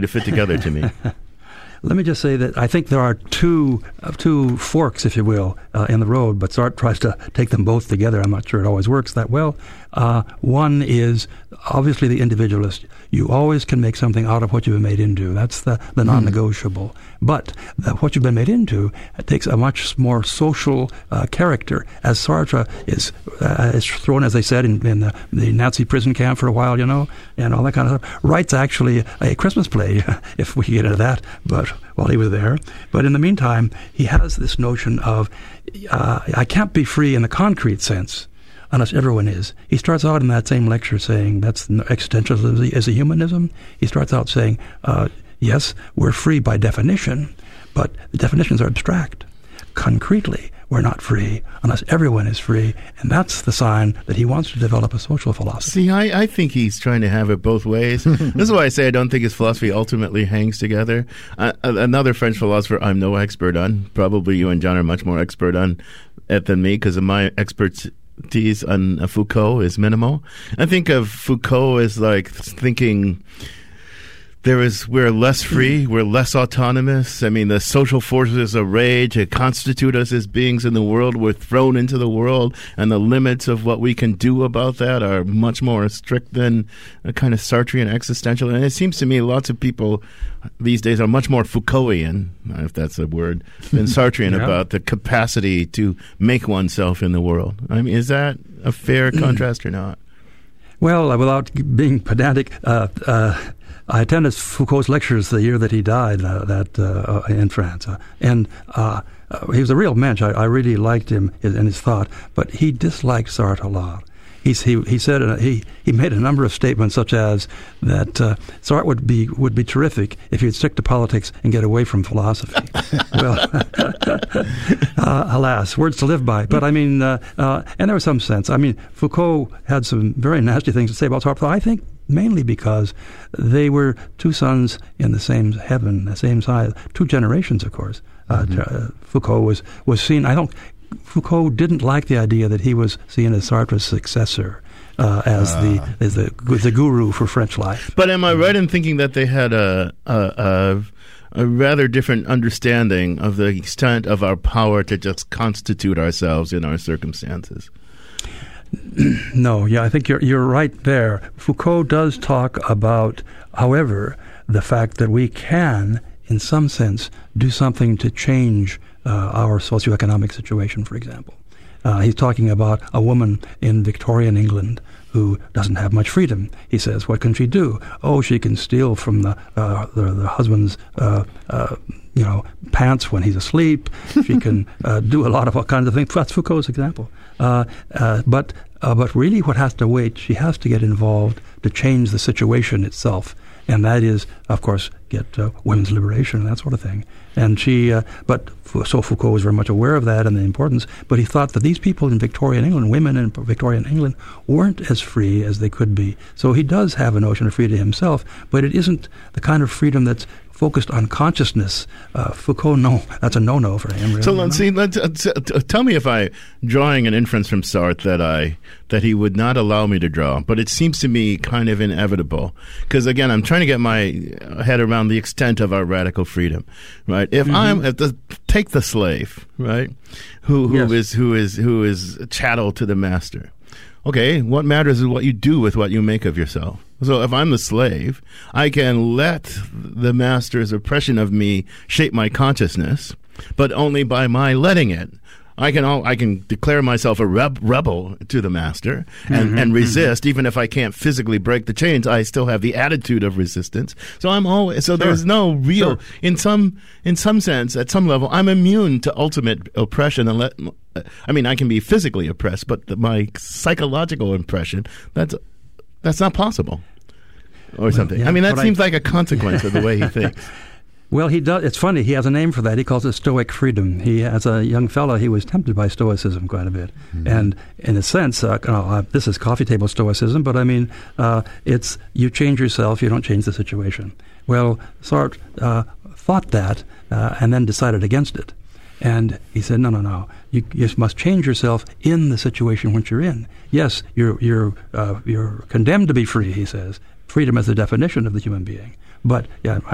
to fit together to me. Let me just say that I think there are two forks, if you will, in the road, but Sartre tries to take them both together. I'm not sure it always works that well. One is obviously the individualist. You always can make something out of what you've been made into. That's the non-negotiable. But what you've been made into takes a much more social character, as Sartre is thrown, as they said, in the Nazi prison camp for a while, and all that kind of stuff. Writes actually a Christmas play, if we get into that, but while he was there. But in the meantime, he has this notion of, I can't be free in the concrete sense unless everyone is. He starts out in that same lecture saying that's existentialism is a humanism. He starts out saying, yes, we're free by definition, but the definitions are abstract. Concretely, we're not free unless everyone is free, and that's the sign that he wants to develop a social philosophy. See, I think he's trying to have it both ways. This is why I say I don't think his philosophy ultimately hangs together. Another French philosopher I'm no expert on, probably you and John are much more expert on it than me because of my expertise on Foucault is minimal. I think of Foucault as like thinking we're less free, we're less autonomous. I mean, the social forces of rage that constitute us as beings in the world, we're thrown into the world, and the limits of what we can do about that are much more strict than a kind of Sartrean existential. And it seems to me lots of people these days are much more Foucaultian, if that's a word, than Sartrean about the capacity to make oneself in the world. I mean, is that a fair contrast or not? Well, without being pedantic, I attended Foucault's lectures the year that he died in France. And he was a real mensch. I really liked him and his thought, but he disliked Sartre a lot. He said he made a number of statements such as that Sartre would be terrific if he'd stick to politics and get away from philosophy. Well, alas, words to live by. But I mean, and there was some sense. I mean, Foucault had some very nasty things to say about Sartre. I think mainly because they were two sons in the same heaven, the same size, two generations, of course. Foucault was seen. Foucault didn't like the idea that he was seen as Sartre's successor, as the guru for French life. But am I right in thinking that they had a rather different understanding of the extent of our power to just constitute ourselves in our circumstances? No, I think you're right there. Foucault does talk about, however, the fact that we can, in some sense, do something to change our socioeconomic situation, for example. He's talking about a woman in Victorian England who doesn't have much freedom. He says, what can she do? Oh, she can steal from the husband's pants when he's asleep. She can do a lot of all kinds of things. That's Foucault's example. But really what has to wait, she has to get involved to change the situation itself. And that is, of course, get women's liberation and that sort of thing. And so Foucault was very much aware of that and the importance, but he thought that these people in Victorian England, women in Victorian England, weren't as free as they could be. So he does have a notion of freedom himself, but it isn't the kind of freedom that's focused on consciousness. Foucault, no, that's a no-no for him. Really. So tell me if I'm drawing an inference from Sartre that he would not allow me to draw, but it seems to me kind of inevitable. Because again, I'm trying to get my head around the extent of our radical freedom, right? If take the slave, right, who is chattel to the master. Okay, what matters is what you do with what you make of yourself. So if I'm the slave, I can let the master's oppression of me shape my consciousness, but only by my letting it. I can declare myself a rebel to the master and resist, even if I can't physically break the chains. I still have the attitude of resistance. So there's no real in some sense, at some level, I'm immune to ultimate oppression. I can be physically oppressed, but my psychological oppression, that's not possible, or something. Yeah, that seems like a consequence of the way he thinks. Well, he does. It's funny. He has a name for that. He calls it Stoic freedom. As a young fellow, he was tempted by Stoicism quite a bit. Mm-hmm. And in a sense, this is coffee table Stoicism, but it's you change yourself, you don't change the situation. Well, Sartre thought that and then decided against it. And he said, no. You must change yourself in the situation which you're in. Yes, you're condemned to be free, he says. Freedom is the definition of the human being. But